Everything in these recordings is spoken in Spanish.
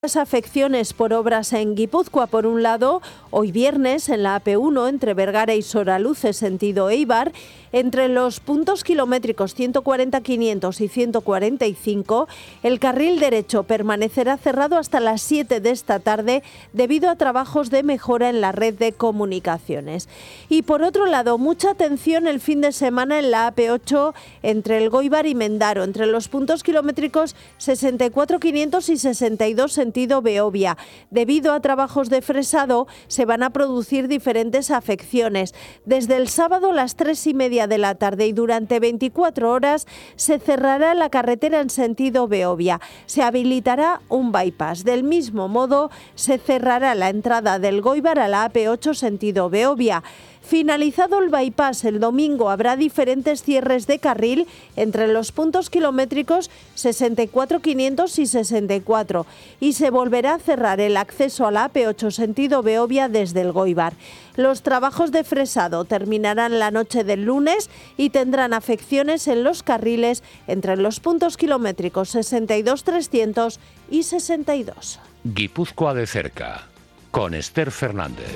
Las afecciones por obras en Guipúzcoa. Por un lado, hoy viernes en la AP1 entre Vergara y Soraluce sentido Eibar, entre los puntos kilométricos 140, 500 y 145, el carril derecho permanecerá cerrado hasta las 7 de esta tarde debido a trabajos de mejora en la red de comunicaciones. Y por otro lado, mucha atención el fin de semana en la AP8 entre el Goibar y Mendaro, entre los puntos kilométricos 64, 500 y 62 sentido Beovia. Debido a trabajos de fresado, se van a producir diferentes afecciones. Desde el sábado a las 3:30 de la tarde y durante 24 horas se cerrará la carretera en sentido Beovia. Se habilitará un bypass. Del mismo modo, se cerrará la entrada del Goibar a la AP8 sentido Beovia. Finalizado el bypass, el domingo habrá diferentes cierres de carril entre los puntos kilométricos 64, 500 y 64 y se volverá a cerrar el acceso a la AP8 sentido Beovia desde el Goibar. Los trabajos de fresado terminarán la noche del lunes y tendrán afecciones en los carriles entre los puntos kilométricos 62, 300 y 62. Guipúzcoa de cerca, con Esther Fernández.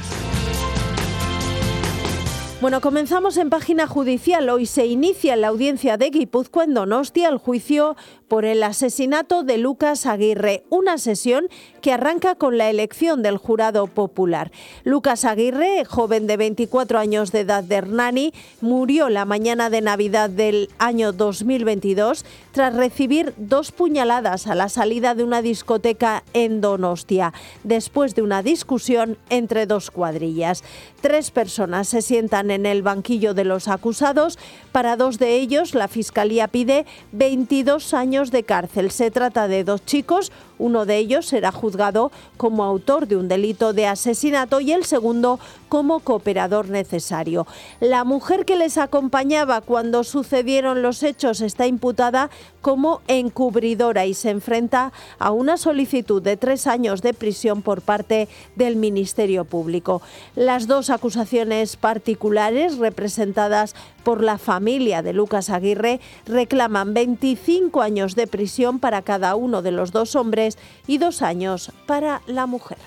Bueno, comenzamos en página judicial. Hoy se inicia en la audiencia de Guipúzcoa en Donostia el juicio por el asesinato de Lucas Aguirre, una sesión que arranca con la elección del jurado popular. Lucas Aguirre, joven de 24 años de edad de Hernani, murió la mañana de Navidad del año 2022 tras recibir 2 puñaladas a la salida de una discoteca en Donostia, después de una discusión entre 2 cuadrillas. 3 personas se sientan en el banquillo de los acusados. Para 2 de ellos, la Fiscalía pide 22 años de cárcel. Se trata de 2 chicos. Uno de ellos será juzgado como autor de un delito de asesinato y el segundo como cooperador necesario. La mujer que les acompañaba cuando sucedieron los hechos está imputada como encubridora y se enfrenta a una solicitud de 3 años de prisión por parte del Ministerio Público. Las 2 acusaciones particulares, representadas por la familia de Lucas Aguirre, reclaman 25 años de prisión para cada uno de los 2 hombres y 2 años para la mujer.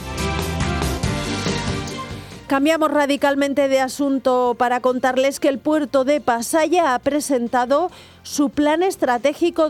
Cambiamos radicalmente de asunto para contarles que el puerto de Pasaia ha presentado su plan estratégico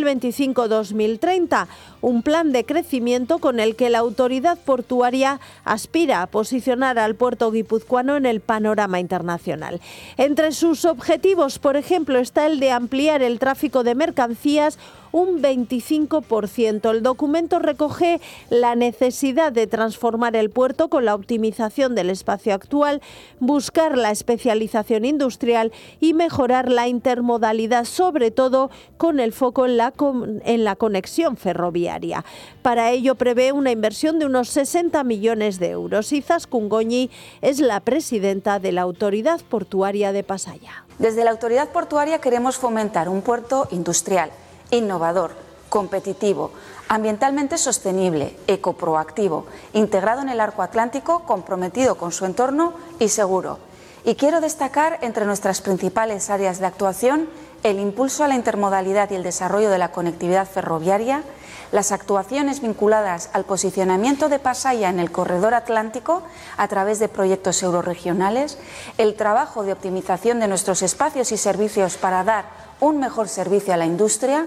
2025-2030, un plan de crecimiento con el que la autoridad portuaria aspira a posicionar al puerto guipuzcoano en el panorama internacional. Entre sus objetivos, por ejemplo, está el de ampliar el tráfico de mercancías un 25%. El documento recoge la necesidad de transformar el puerto con la optimización del espacio actual, buscar la especialización industrial y mejorar la intermodalidad, sobre todo con el foco en la conexión ferroviaria. Para ello prevé una inversión de unos 60 millones de euros. Izaskun Goñi es la presidenta de la Autoridad Portuaria de Pasaia. Desde la Autoridad Portuaria queremos fomentar un puerto industrial, innovador, competitivo, ambientalmente sostenible, ecoproactivo, integrado en el arco atlántico, comprometido con su entorno y seguro. Y quiero destacar entre nuestras principales áreas de actuación el impulso a la intermodalidad y el desarrollo de la conectividad ferroviaria, las actuaciones vinculadas al posicionamiento de Pasaia en el corredor atlántico a través de proyectos eurorregionales, el trabajo de optimización de nuestros espacios y servicios para dar un mejor servicio a la industria.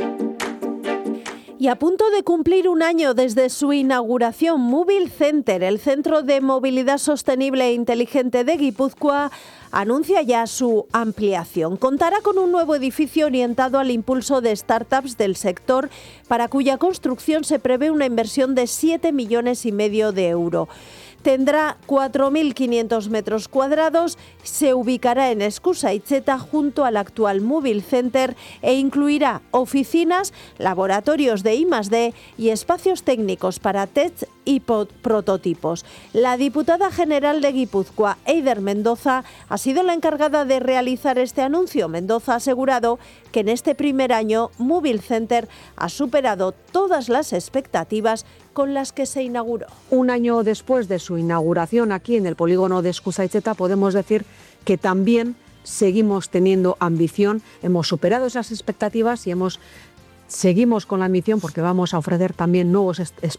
Y a punto de cumplir un año desde su inauguración, Móvil Center, el centro de movilidad sostenible e inteligente de Guipúzcoa, anuncia ya su ampliación. Contará con un nuevo edificio orientado al impulso de startups del sector, para cuya construcción se prevé una inversión de 7,5 millones de euros. Tendrá 4.500 metros cuadrados, se ubicará en Eskusaitzeta junto al actual Móvil Center e incluirá oficinas, laboratorios de I+D y espacios técnicos para test y prototipos. La diputada general de Guipúzcoa, Eider Mendoza, ha sido la encargada de realizar este anuncio. Mendoza ha asegurado que en este primer año Móvil Center ha superado todas las expectativas con las que se inauguró. Un año después de su inauguración aquí en el polígono de Eskusaitzeta, podemos decir que también seguimos teniendo ambición, hemos superado esas expectativas y hemos Seguimos con la ambición porque vamos a ofrecer también nuevos